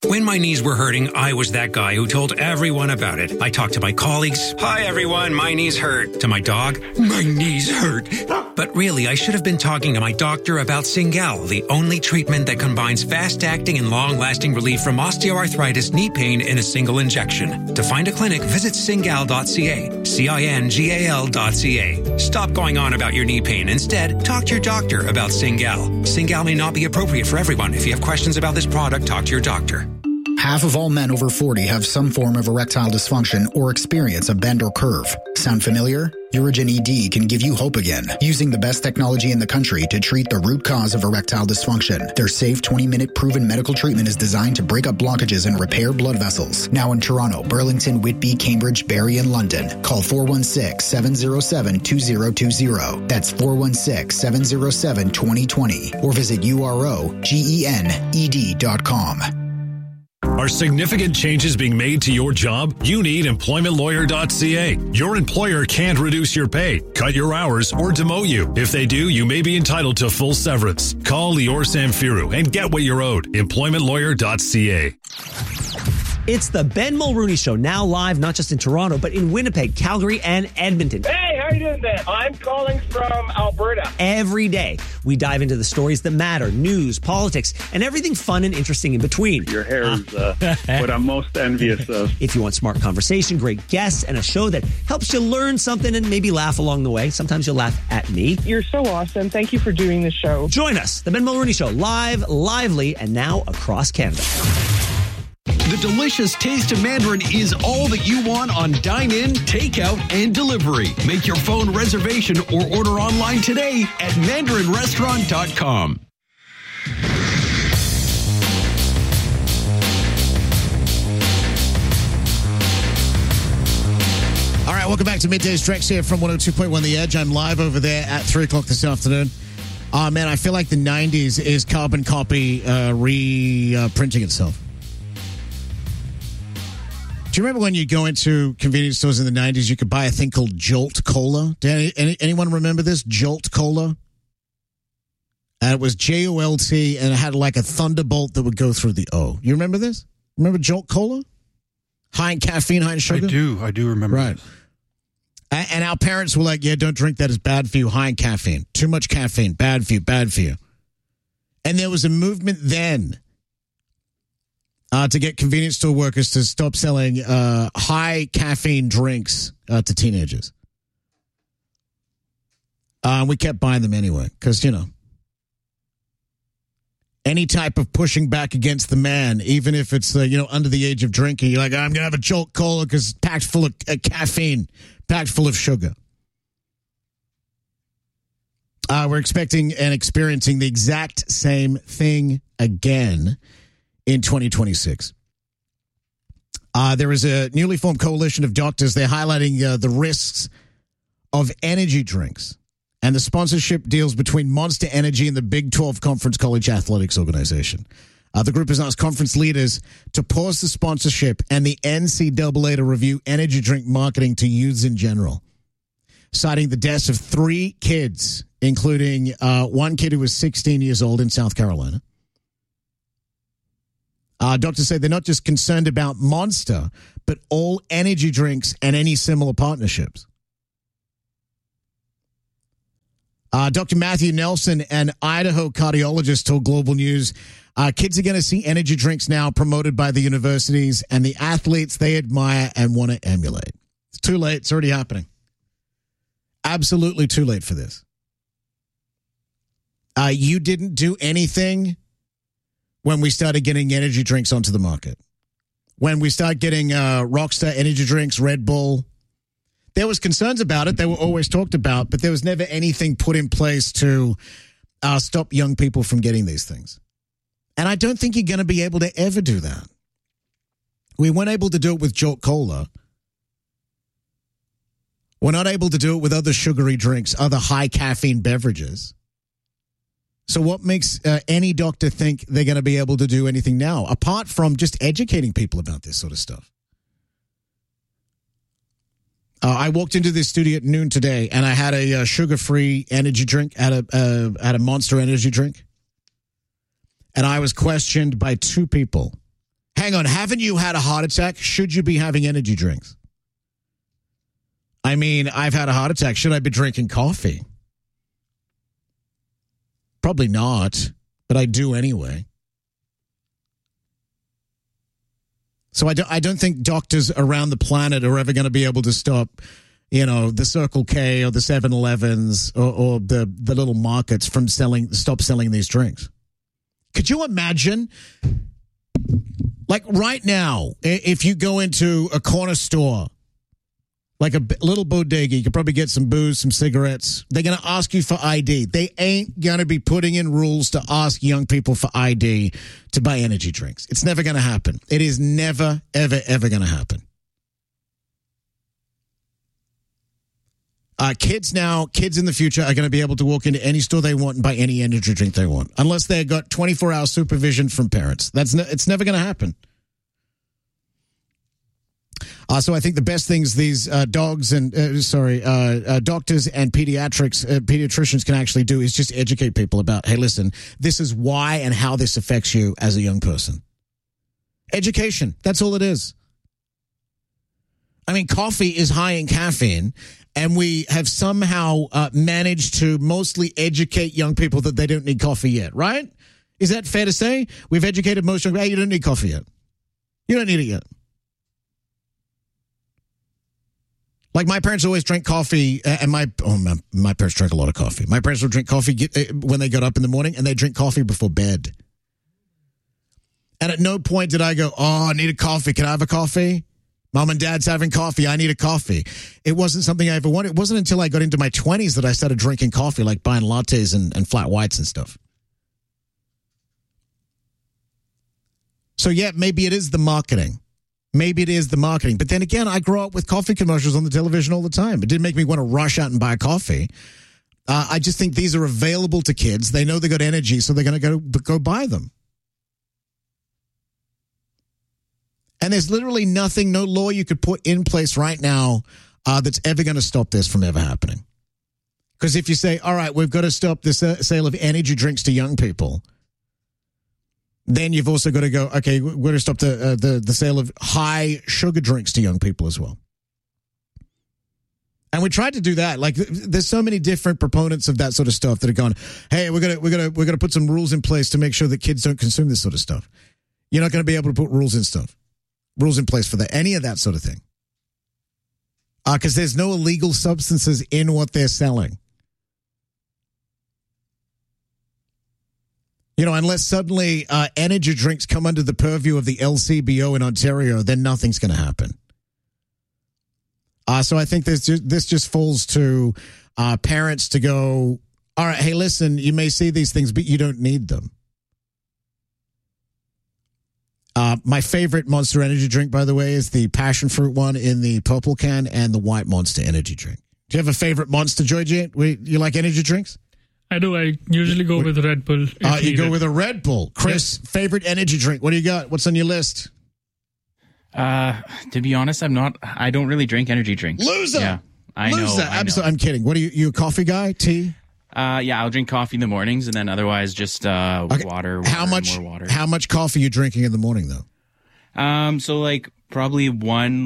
When my knees were hurting, I was that guy who told everyone about it. I talked to my colleagues. Hi, everyone. My knees hurt. To my dog. My knees hurt. But really, I should have been talking to my doctor about Cingal, the only treatment that combines fast-acting and long-lasting relief from osteoarthritis knee pain in a single injection. To find a clinic, visit cingal.ca. CINGAL.ca. Stop going on about your knee pain. Instead, talk to your doctor about Cingal. Cingal may not be appropriate for everyone. If you have questions about this product, talk to your doctor. Half of all men over 40 have some form of erectile dysfunction or experience a bend or curve. Sound familiar? Urigen ED can give you hope again, using the best technology in the country to treat the root cause of erectile dysfunction. Their safe 20-minute proven medical treatment is designed to break up blockages and repair blood vessels. Now in Toronto, Burlington, Whitby, Cambridge, Barrie, and London. Call 416-707-2020. That's 416-707-2020. Or visit UROGENED.com. Are significant changes being made to your job? You need employmentlawyer.ca. Your employer can't reduce your pay, cut your hours, or demote you. If they do, you may be entitled to full severance. Call Lior Samfiru and get what you're owed. Employmentlawyer.ca. It's the Ben Mulrooney Show, now live not just in Toronto, but in Winnipeg, Calgary, and Edmonton. Hey, how are you doing there? I'm calling from Alberta. Every day, we dive into the stories that matter, news, politics, and everything fun and interesting in between. Your hair is what I'm most envious of. If you want smart conversation, great guests, and a show that helps you learn something and maybe laugh along the way. Sometimes you'll laugh at me. You're so awesome. Thank you for doing the show. Join us, the Ben Mulrooney Show, live, lively, and now across Canada. The delicious taste of Mandarin is all that you want on dine-in, takeout, and delivery. Make your phone reservation or order online today at mandarinrestaurant.com. All right, welcome back to Midday Stretch here from 102.1 The Edge. I'm live over there at 3 o'clock this afternoon. Man, I feel like the 90s is carbon copy reprinting itself. Do you remember when you go into convenience stores in the 90s, you could buy a thing called Jolt Cola? Anyone remember this? Jolt Cola? And it was Jolt, and it had like a thunderbolt that would go through the O. You remember this? Remember Jolt Cola? High in caffeine, high in sugar? I do remember right. this. And our parents were like, yeah, don't drink that, it's bad for you, high in caffeine. Too much caffeine, bad for you, bad for you. And there was a movement then to get convenience store workers to stop selling high caffeine drinks to teenagers. We kept buying them anyway, because, you know, any type of pushing back against the man, even if it's, under the age of drinking, you're like, I'm going to have a Jolt Cola because it's packed full of caffeine, packed full of sugar. We're expecting and experiencing the exact same thing again in 2026. There is a newly formed coalition of doctors. They're highlighting the risks of energy drinks and the sponsorship deals between Monster Energy and the Big 12 Conference College Athletics Organization. The group has asked conference leaders to pause the sponsorship and the NCAA to review energy drink marketing to youths in general, citing the deaths of 3 kids, including one kid who was 16 years old in South Carolina. Doctors say they're not just concerned about Monster, but all energy drinks and any similar partnerships. Dr. Matthew Nelson, an Idaho cardiologist, told Global News, kids are going to see energy drinks now promoted by the universities and the athletes they admire and want to emulate. It's too late. It's already happening. Absolutely too late for this. You didn't do anything when we started getting energy drinks onto the market. When we started getting Rockstar energy drinks, Red Bull, there was concerns about it. They were always talked about, but there was never anything put in place to stop young people from getting these things. And I don't think you're going to be able to ever do that. We weren't able to do it with Jolt Cola. We're not able to do it with other sugary drinks, other high caffeine beverages. So what makes any doctor think they're going to be able to do anything now, apart from just educating people about this sort of stuff? I walked into this studio at noon today, and I had a sugar-free energy drink, had a Monster energy drink, and I was questioned by 2 people. Hey, hang on. Haven't you had a heart attack? Should you be having energy drinks? I mean, I've had a heart attack. Should I be drinking coffee? Probably not, but I do anyway. So I don't think doctors around the planet are ever going to be able to stop, the Circle K or the 7-Elevens or the little markets from stop selling these drinks. Could you imagine? Like right now, if you go into a corner store, like a little bodega, you could probably get some booze, some cigarettes. They're going to ask you for ID. They ain't going to be putting in rules to ask young people for ID to buy energy drinks. It's never going to happen. It is never, ever, ever going to happen. Kids in the future are going to be able to walk into any store they want and buy any energy drink they want, unless they've got 24-hour supervision from parents. It's never going to happen. So I think the best things these doctors and pediatricians can actually do is just educate people about, hey, listen, this is why and how this affects you as a young person. Education, that's all it is. I mean, coffee is high in caffeine, and we have somehow managed to mostly educate young people that they don't need coffee yet, right? Is that fair to say? We've educated most young people, hey, you don't need coffee yet. You don't need it yet. Like my parents always drank coffee, and my parents drank a lot of coffee. My parents would drink coffee when they got up in the morning, and they drink coffee before bed. And at no point did I go, I need a coffee. Can I have a coffee? Mom and Dad's having coffee. I need a coffee. It wasn't something I ever wanted. It wasn't until I got into my 20s that I started drinking coffee, like buying lattes and flat whites and stuff. So yeah, maybe it is the marketing. But then again, I grew up with coffee commercials on the television all the time. It didn't make me want to rush out and buy coffee. I just think these are available to kids. They know they got energy, so they're going to go buy them. And there's literally no law you could put in place right now that's ever going to stop this from ever happening. Because if you say, all right, we've got to stop the sale of energy drinks to young people, then you've also got to go, okay, we're going to stop the sale of high sugar drinks to young people as well. And we tried to do that. Like, there's so many different proponents of that sort of stuff that are going, hey, we're gonna put some rules in place to make sure that kids don't consume this sort of stuff. You're not going to be able to put rules in place for any of that sort of thing. Because there's no illegal substances in what they're selling. Unless suddenly energy drinks come under the purview of the LCBO in Ontario, then nothing's going to happen. So I think this just falls to parents to go, all right, hey, listen, you may see these things, but you don't need them. My favorite Monster energy drink, by the way, is the passion fruit one in the purple can and the white Monster energy drink. Do you have a favorite Monster, Georgie? You like energy drinks? I do. I usually go with Red Bull. You go with a Red Bull. Chris, yes. Favorite energy drink. What do you got? What's on your list? To be honest, I don't really drink energy drinks. Loser! Yeah, I know. I'm kidding. What are you a coffee guy? Tea? Yeah, I'll drink coffee in the mornings, and then otherwise just water. How much? More water. How much coffee are you drinking in the morning, though? So like probably one,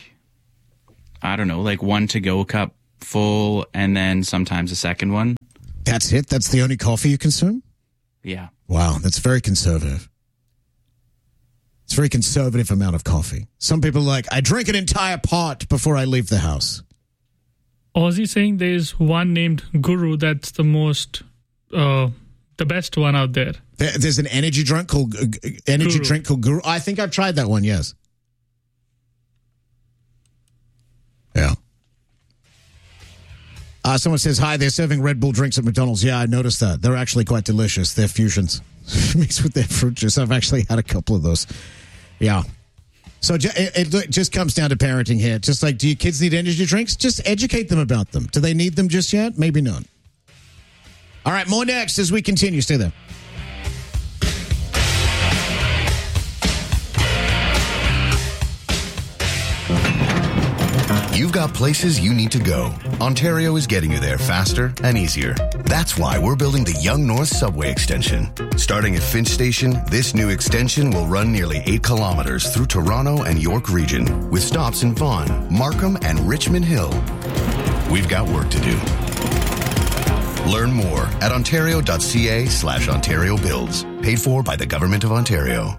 one to-go cup full, and then sometimes a second one. That's it? That's the only coffee you consume? Yeah. Wow, that's very conservative. It's a very conservative amount of coffee. Some people are like, I drink an entire pot before I leave the house. Ozzy saying there's one named Guru that's the best one out there. There's an energy drink called Guru. I think I've tried that one, yes. Yeah. Someone says, hi, they're serving Red Bull drinks at McDonald's. Yeah, I noticed that. They're actually quite delicious. They're fusions mixed with their fruit juice. I've actually had a couple of those. Yeah. So it just comes down to parenting here. Just like, do your kids need energy drinks? Just educate them about them. Do they need them just yet? Maybe not. All right, more next as we continue. Stay there. You've got places you need to go. Ontario is getting you there faster and easier. That's why we're building the Yonge North Subway Extension, Starting at Finch Station, this new extension will run nearly 8 kilometers through Toronto and York region, with stops in Vaughan, Markham, and Richmond Hill. We've got work to do. Learn more at ontario.ca/Ontario Builds. Paid for by the Government of Ontario.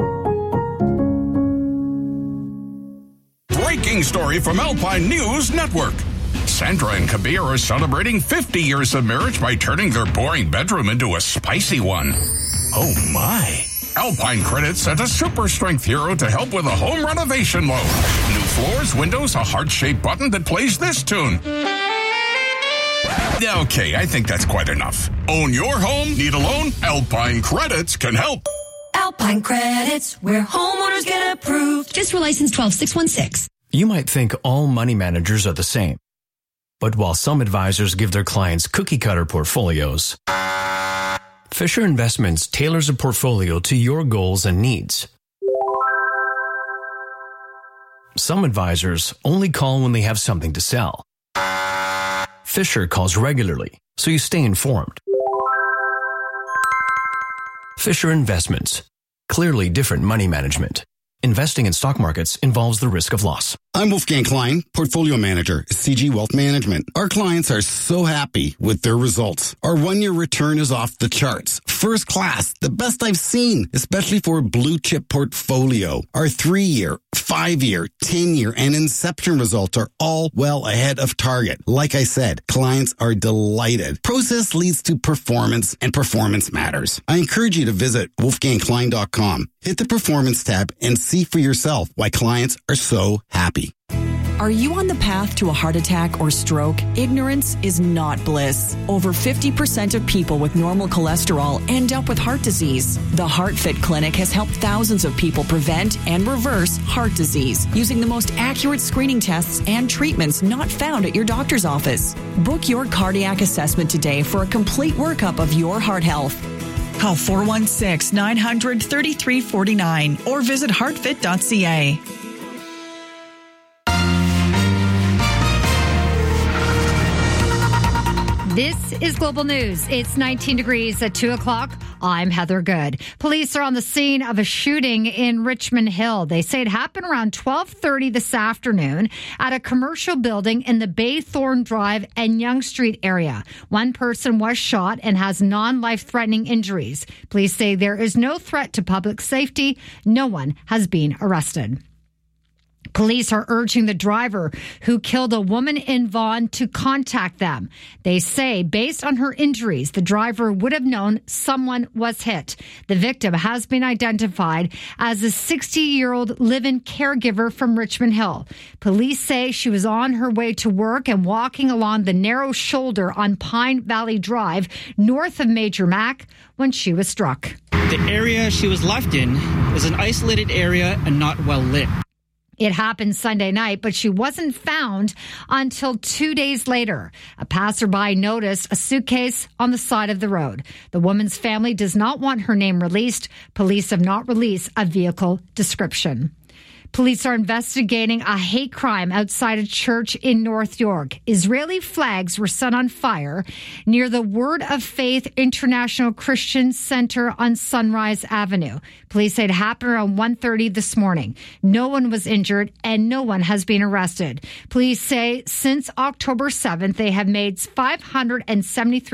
Breaking story from Alpine News Network. Sandra and Kabir are celebrating 50 years of marriage by turning their boring bedroom into a spicy one. Oh my. Alpine Credit sent a super strength hero to help with a home renovation loan. New floors, windows, a heart-shaped button that plays this tune. Okay, I think that's quite enough. Own your home? Need a loan? Alpine Credits can help. Alpine Credits, where homeowners get approved. Just for license 12616. You might think all money managers are the same. But while some advisors give their clients cookie-cutter portfolios, Fisher Investments tailors a portfolio to your goals and needs. Some advisors only call when they have something to sell. Fisher calls regularly, so you stay informed. Fisher Investments. Clearly different money management. Investing in stock markets involves the risk of loss. I'm Wolfgang Klein, Portfolio Manager, CG Wealth Management. Our clients are so happy with their results. Our 1-year return is off the charts. First class, the best I've seen, especially for a blue chip portfolio. Our 3-year, 5-year, 10-year, and inception results are all well ahead of target. Like I said, clients are delighted. Process leads to performance, and performance matters. I encourage you to visit wolfgangklein.com. Hit the performance tab and see for yourself why clients are so happy. Are you on the path to a heart attack or stroke? Ignorance is not bliss. Over 50% of people with normal cholesterol end up with heart disease. The HeartFit Clinic has helped thousands of people prevent and reverse heart disease using the most accurate screening tests and treatments not found at your doctor's office. Book your cardiac assessment today for a complete workup of your heart health. Call 416-900-3349 or visit heartfit.ca. This is Global News. It's 19 degrees at 2 o'clock. I'm Heather Good. Police are on the scene of a shooting in Richmond Hill. They say it happened around 12:30 this afternoon at a commercial building in the Baythorn Drive and Yonge Street area. One person was shot and has non-life-threatening injuries. Police say there is no threat to public safety. No one has been arrested. Police are urging the driver who killed a woman in Vaughan to contact them. They say, based on her injuries, the driver would have known someone was hit. The victim has been identified as a 60-year-old live-in caregiver from Richmond Hill. Police say she was on her way to work and walking along the narrow shoulder on Pine Valley Drive, north of Major Mac, when she was struck. The area she was left in is an isolated area and not well lit. It happened Sunday night, but she wasn't found until 2 days later. A passerby noticed a suitcase on the side of the road. The woman's family does not want her name released. Police have not released a vehicle description. Police are investigating a hate crime outside a church in North York. Israeli flags were set on fire near the Word of Faith International Christian Center on Sunrise Avenue. Police say it happened around 1:30 this morning. No one was injured and no one has been arrested. Police say since October 7th, they have made 573